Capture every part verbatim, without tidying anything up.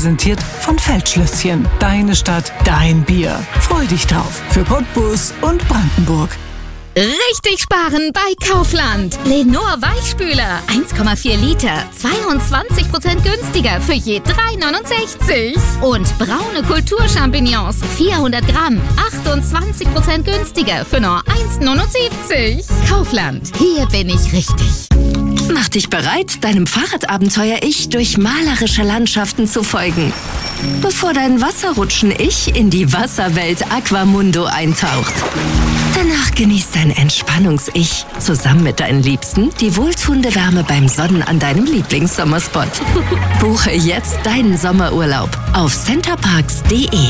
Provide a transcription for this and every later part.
präsentiert von Feldschlösschen. Deine Stadt, dein Bier. Freu dich drauf. Für Cottbus und Brandenburg. Richtig sparen bei Kaufland. Lenor Weichspüler, eins Komma vier Liter, zweiundzwanzig Prozent günstiger für je drei neunundsechzig. Und braune Kulturchampignons, vierhundert Gramm, achtundzwanzig Prozent günstiger für nur eins neunundsiebzig. Kaufland, hier bin ich richtig. Mach dich bereit, deinem Fahrradabenteuer-Ich durch malerische Landschaften zu folgen, bevor dein Wasserrutschen-Ich in die Wasserwelt Aquamundo eintaucht. Danach genießt dein Entspannungs-Ich zusammen mit deinen Liebsten die wohltuende Wärme beim Sonnen an deinem Lieblingssommerspot. Buche jetzt deinen Sommerurlaub auf centerparks punkt de.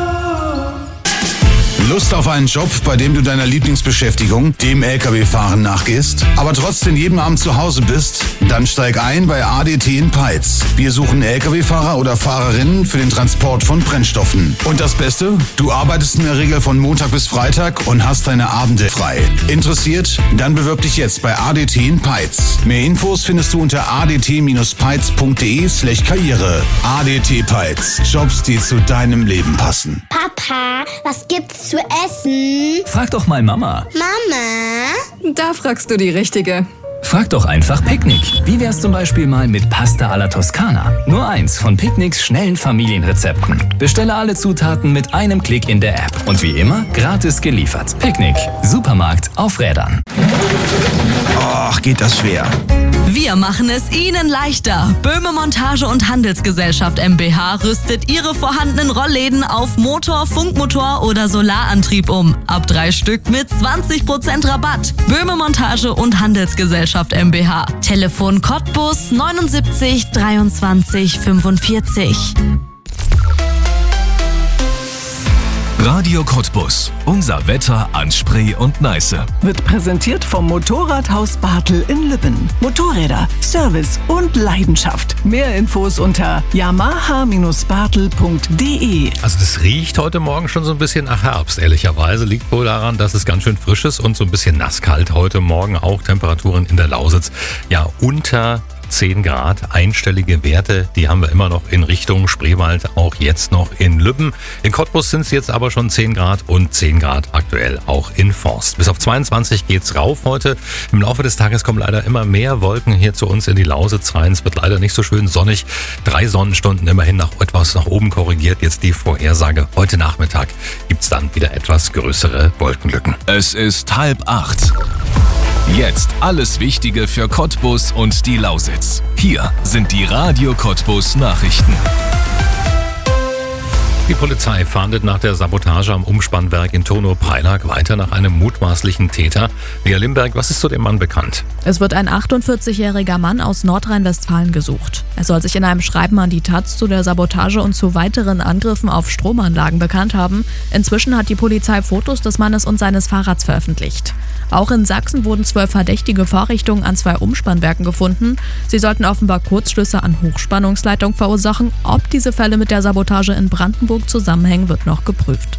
Lust auf einen Job, bei dem du deiner Lieblingsbeschäftigung, dem L K W-Fahren, nachgehst, aber trotzdem jeden Abend zu Hause bist? Dann steig ein bei A D T in Peitz. Wir suchen L K W-Fahrer oder Fahrerinnen für den Transport von Brennstoffen. Und das Beste? Du arbeitest in der Regel von Montag bis Freitag und hast deine Abende frei. Interessiert? Dann bewirb dich jetzt bei A D T in Peitz. Mehr Infos findest du unter a d t peitz punkt de slash karriere. A D T Peitz. Jobs, die zu deinem Leben passen. Papa, was gibt's zu essen? Frag doch mal Mama. Mama? Da fragst du die Richtige. Frag doch einfach Picknick. Wie wär's zum Beispiel mal mit Pasta alla Toskana? Nur eins von Picknicks schnellen Familienrezepten. Bestelle alle Zutaten mit einem Klick in der App. Und wie immer, gratis geliefert. Picknick. Supermarkt auf Rädern. Och, geht das schwer. Wir machen es Ihnen leichter. Böhme Montage und Handelsgesellschaft GmbH rüstet Ihre vorhandenen Rollläden auf Motor, Funkmotor oder Solarantrieb um. Ab drei Stück mit zwanzig Prozent Rabatt. Böhme Montage und Handelsgesellschaft GmbH. Telefon Cottbus neunundsiebzig dreiundzwanzig fünfundvierzig. Radio Cottbus. Unser Wetter an Spree und Neiße. Wird präsentiert vom Motorradhaus Bartel in Lübben. Motorräder, Service und Leidenschaft. Mehr Infos unter yamaha bartel punkt de. Also das riecht heute Morgen schon so ein bisschen nach Herbst, ehrlicherweise. Liegt wohl daran, dass es ganz schön frisch ist und so ein bisschen nasskalt heute Morgen. Auch Temperaturen in der Lausitz ja unter zehn Grad, einstellige Werte, die haben wir immer noch in Richtung Spreewald, auch jetzt noch in Lübben. In Cottbus sind es jetzt aber schon zehn Grad und zehn Grad aktuell auch in Forst. Bis auf zweiundzwanzig geht's rauf heute. Im Laufe des Tages kommen leider immer mehr Wolken hier zu uns in die Lausitz rein. Es wird leider nicht so schön sonnig. Drei Sonnenstunden immerhin nach etwas nach oben korrigiert. Jetzt die Vorhersage. Heute Nachmittag gibt's dann wieder etwas größere Wolkenlücken. Es ist halb acht. Jetzt alles Wichtige für Cottbus und die Lausitz. Hier sind die Radio Cottbus Nachrichten. Die Polizei fahndet nach der Sabotage am Umspannwerk in Turnow-Preilag weiter nach einem mutmaßlichen Täter. Lea Limberg, was ist zu dem Mann bekannt? Es wird ein achtundvierzigjähriger Mann aus Nordrhein-Westfalen gesucht. Er soll sich in einem Schreiben an die Taz zu der Sabotage und zu weiteren Angriffen auf Stromanlagen bekannt haben. Inzwischen hat die Polizei Fotos des Mannes und seines Fahrrads veröffentlicht. Auch in Sachsen wurden zwölf verdächtige Vorrichtungen an zwei Umspannwerken gefunden. Sie sollten offenbar Kurzschlüsse an Hochspannungsleitungen verursachen. Ob diese Fälle mit der Sabotage in Brandenburg zusammenhängen, wird noch geprüft.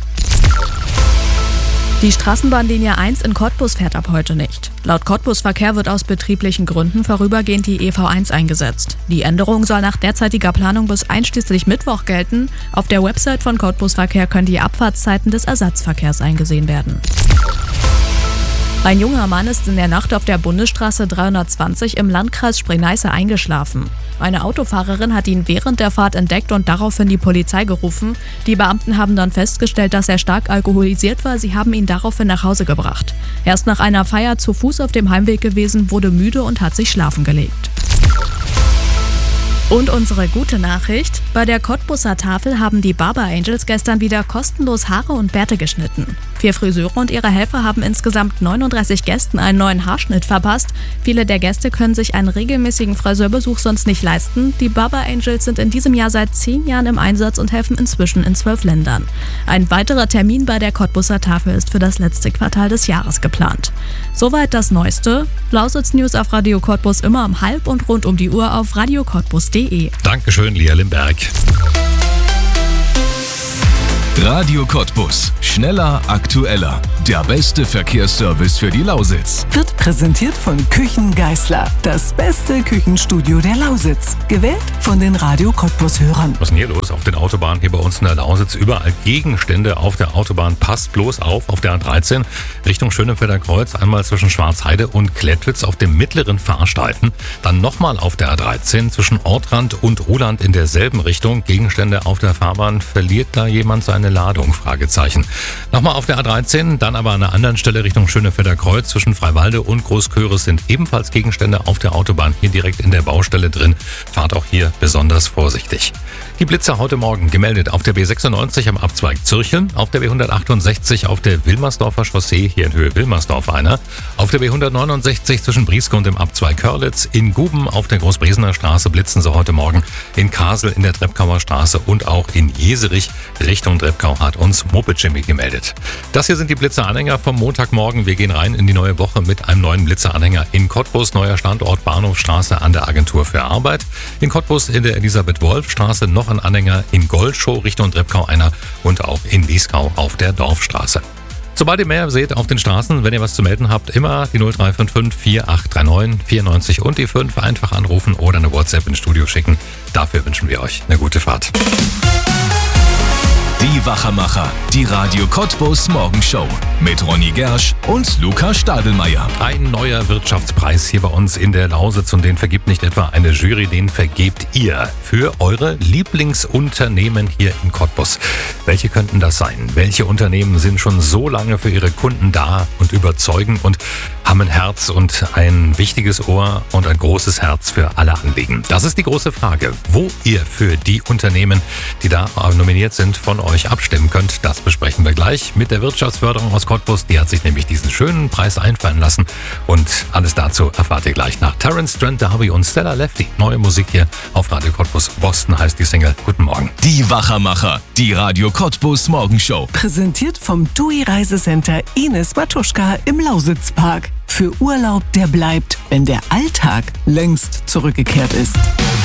Die Straßenbahnlinie eins in Cottbus fährt ab heute nicht. Laut Cottbus Verkehr wird aus betrieblichen Gründen vorübergehend die E V eins eingesetzt. Die Änderung soll nach derzeitiger Planung bis einschließlich Mittwoch gelten. Auf der Website von Cottbus Verkehr können die Abfahrtszeiten des Ersatzverkehrs eingesehen werden. Ein junger Mann ist in der Nacht auf der Bundesstraße dreihundertzwanzig im Landkreis Spree-Neiße eingeschlafen. Eine Autofahrerin hat ihn während der Fahrt entdeckt und daraufhin die Polizei gerufen. Die Beamten haben dann festgestellt, dass er stark alkoholisiert war. Sie haben ihn daraufhin nach Hause gebracht. Er ist nach einer Feier zu Fuß auf dem Heimweg gewesen, wurde müde und hat sich schlafen gelegt. Und unsere gute Nachricht: Bei der Cottbuser Tafel haben die Barber Angels gestern wieder kostenlos Haare und Bärte geschnitten. Vier Friseure und ihre Helfer haben insgesamt neununddreißig Gästen einen neuen Haarschnitt verpasst. Viele der Gäste können sich einen regelmäßigen Friseurbesuch sonst nicht leisten. Die Barber Angels sind in diesem Jahr seit zehn Jahren im Einsatz und helfen inzwischen in zwölf Ländern. Ein weiterer Termin bei der Cottbuser Tafel ist für das letzte Quartal des Jahres geplant. Soweit das Neueste. Lausitz News auf Radio Cottbus immer um halb und rund um die Uhr auf radio cottbus punkt de. Dankeschön, Lea Limberg. Radio Cottbus. Schneller, aktueller. Der beste Verkehrsservice für die Lausitz. Wird präsentiert von Küchen Geißler. Das beste Küchenstudio der Lausitz. Gewählt von den Radio Cottbus-Hörern. Was ist denn hier los auf den Autobahnen hier bei uns in der Lausitz? Überall Gegenstände auf der Autobahn. Passt bloß auf, auf der A dreizehn Richtung Schönefelder Kreuz. Einmal zwischen Schwarzheide und Klettwitz auf dem mittleren Fahrstreifen. Dann nochmal auf der A dreizehn zwischen Ortrand und Ruhland in derselben Richtung. Gegenstände auf der Fahrbahn. Verliert da jemand seine Ladung? Fragezeichen. Nochmal auf der A dreizehn, dann aber an einer anderen Stelle Richtung Schönefelder Kreuz zwischen Freiwalde und Großköris sind ebenfalls Gegenstände auf der Autobahn hier direkt in der Baustelle drin. Fahrt auch hier besonders vorsichtig. Die Blitzer heute Morgen gemeldet auf der B sechsundneunzig am Abzweig Zürcheln, auf der B hundertachtundsechzig auf der Wilmersdorfer Chaussee, hier in Höhe Wilmersdorf einer, auf der B hundertneunundsechzig zwischen Brieske und dem Abzweig Körlitz, in Guben auf der Großbriesener Straße blitzen sie heute Morgen, in Kasel in der Treppkauer Straße und auch in Jeserich Richtung Treppkau hat uns Moped-Jimmy gemeldet. Das hier sind die Blitzer-Anhänger vom Montagmorgen. Wir gehen rein in die neue Woche mit einem neuen Blitzer-Anhänger in Cottbus, neuer Standort Bahnhofstraße an der Agentur für Arbeit. In Cottbus in der Elisabeth-Wolf-Straße noch ein Anhänger, in Goldschow Richtung Treppkau einer und auch in Lieskau auf der Dorfstraße. Sobald ihr mehr seht auf den Straßen, wenn ihr was zu melden habt, immer die null drei fünf fünf vier acht drei neun vier neun null und die fünf einfach anrufen oder eine WhatsApp ins Studio schicken. Dafür wünschen wir euch eine gute Fahrt. Die Wachermacher, die Radio Cottbus Morgenshow mit Ronny Gersch und Luca Stadelmeier. Ein neuer Wirtschaftspreis hier bei uns in der Lausitz und den vergibt nicht etwa eine Jury, den vergebt ihr für eure Lieblingsunternehmen hier in Cottbus. Welche könnten das sein? Welche Unternehmen sind schon so lange für ihre Kunden da und überzeugen und haben ein Herz und ein wichtiges Ohr und ein großes Herz für alle Anliegen? Das ist die große Frage, wo ihr für die Unternehmen, die da nominiert sind, von euch abstimmen könnt. Das besprechen wir gleich mit der Wirtschaftsförderung aus Cottbus. Die hat sich nämlich diesen schönen Preis einfallen lassen und alles dazu erfahrt ihr gleich nach Terence Trent D'Arby und Stella Lefty. Neue Musik hier auf Radio Cottbus. Boston heißt die Single. Guten Morgen. Die Wachermacher, die Radio Cottbus Morgenshow. Präsentiert vom T U I Reisecenter Ines Matuschka im Lausitzpark. Für Urlaub, der bleibt, wenn der Alltag längst zurückgekehrt ist.